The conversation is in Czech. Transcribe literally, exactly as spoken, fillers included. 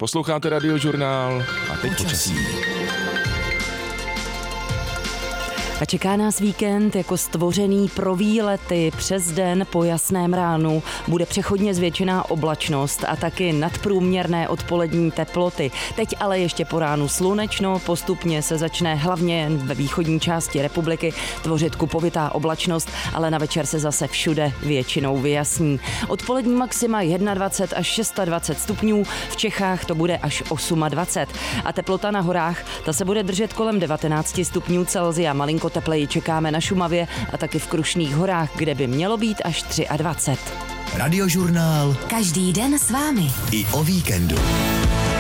Posloucháte Radiožurnál a teď počasí. A čeká nás víkend jako stvořený pro výlety. Přes den po jasném ránu bude přechodně zvětšená oblačnost a taky nadprůměrné odpolední teploty. Teď ale ještě po ránu slunečno, postupně se začne hlavně ve východní části republiky tvořit kupovitá oblačnost, ale na večer se zase všude většinou vyjasní. Odpolední maxima dvacet jedna až dvacet šest stupňů, v Čechách to bude až dvacet osm. A teplota na horách, ta se bude držet kolem devatenáct stupňů Celsia, malinko tepleji čekáme na Šumavě a taky v Krušných horách, kde by mělo být až dvacet tři. Radiožurnál. Každý den s vámi. I o víkendu.